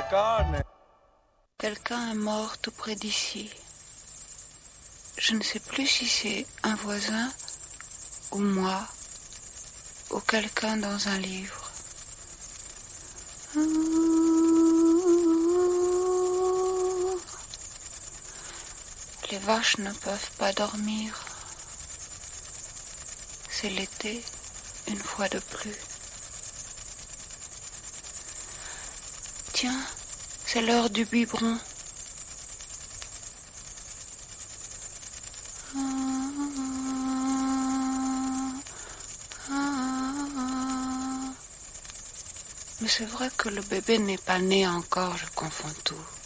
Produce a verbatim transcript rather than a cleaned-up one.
carne. Quelqu'un est mort tout près d'ici. Je ne sais plus si c'est un voisin ou moi ou quelqu'un dans un livre. Les vaches ne peuvent pas dormir. C'est l'été, une fois de plus. Tiens, c'est l'heure du biberon. Mais c'est vrai que le bébé n'est pas né encore, je confonds tout.